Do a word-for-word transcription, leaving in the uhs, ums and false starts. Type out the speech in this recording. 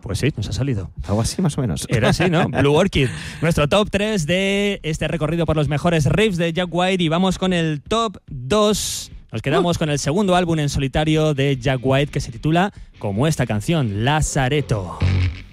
Pues sí, nos ha salido. Algo así más o menos. Era así, ¿no? Blue Orchid. Nuestro top tres de este recorrido por los mejores riffs de Jack White, y vamos con el top dos. Nos quedamos uh. con el segundo álbum en solitario de Jack White, que se titula como esta canción, Lazareto.